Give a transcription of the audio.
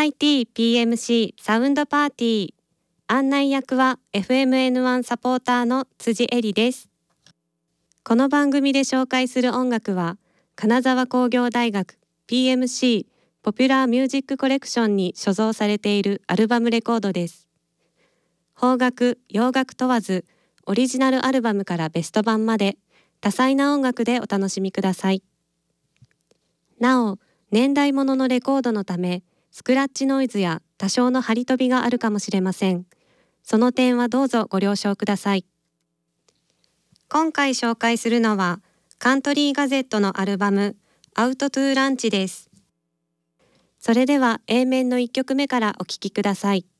MIT-PMC サウンドパーティー。案内役は FMN1 サポーターの辻恵里です。この番組で紹介する音楽は、金沢工業大学 PMC ポピュラーミュージックコレクションに所蔵されているアルバムレコードです。邦楽、洋楽問わず、オリジナルアルバムからベスト版まで、多彩な音楽でお楽しみください。なお、年代物のレコードのため、スクラッチノイズや多少の張り飛びがあるかもしれません。その点はどうぞご了承ください。今回紹介するのは、カントリーガゼットのアルバム、アウトトゥーランチです。それでは A 面の1曲目からお聴きください。